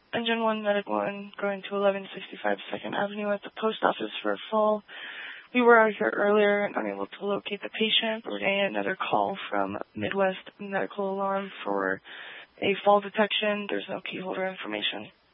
Engine 1 Medic 1 going to 1165 2nd Avenue at the post office for a fall. We were out here earlier and unable to locate the patient, but we're getting another call from Midwest Medical Alarm for a fall detection. There's no key holder information.